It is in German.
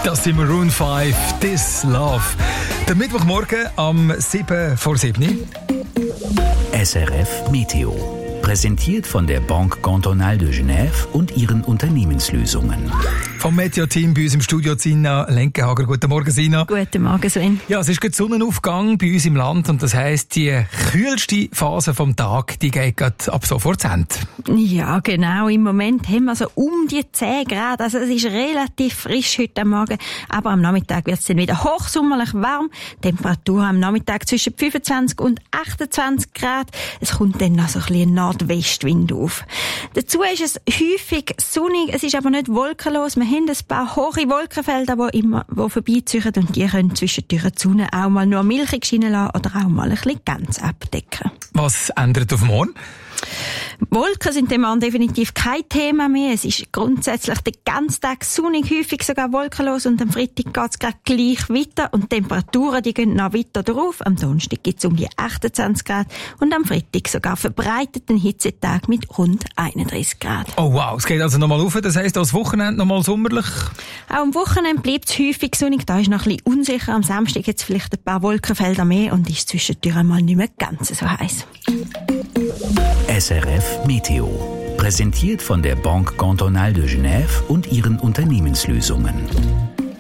Das sind Maroon 5, This Love. Der Mittwochmorgen am 7:07. SRF Meteo. Präsentiert von der Banque Cantonale de Genève und ihren Unternehmenslösungen. Vom Meteo-Team bei uns im Studio Sina Lenkenhager. Guten Morgen, Sina. Guten Morgen, Sven. Ja, es ist gerade Sonnenaufgang bei uns im Land und das heisst, die kühlste Phase vom Tag, die geht gerade ab sofort zu Ende. Ja, genau. Im Moment haben wir so um die 10 Grad. Also es ist relativ frisch heute Morgen. Aber am Nachmittag wird es dann wieder hochsommerlich warm. Temperatur am Nachmittag zwischen 25 und 28 Grad. Es kommt dann noch so ein bisschen Nordwestwind auf. Dazu ist es häufig sonnig. Es ist aber nicht wolkenlos. Wir haben ein paar hohe Wolkenfelder, die vorbeiziehen und die können zwischendurch die Sonne auch mal nur milchig scheinen lassen oder auch mal ein bisschen ganz abdecken. Was ändert auf morgen? Wolken sind dem Mann definitiv kein Thema mehr. Es ist grundsätzlich den ganzen Tag sonnig, häufig sogar wolkenlos und am Freitag geht es gleich weiter und die Temperaturen die gehen noch weiter drauf. Am Donnerstag gibt es um die 28 Grad und am Freitag sogar verbreiteten Hitzetag mit rund 31 Grad. Oh wow, es geht also nochmal rauf, das heisst, das Wochenende nochmal sommerlich? Auch am Wochenende bleibt es häufig sonnig, da ist noch ein bisschen unsicher. Am Samstag gibt es vielleicht ein paar Wolkenfelder mehr und ist zwischendurch einmal nicht mehr ganz so heiß. SRF Meteo. Präsentiert von der Banque Cantonale de Genève und ihren Unternehmenslösungen.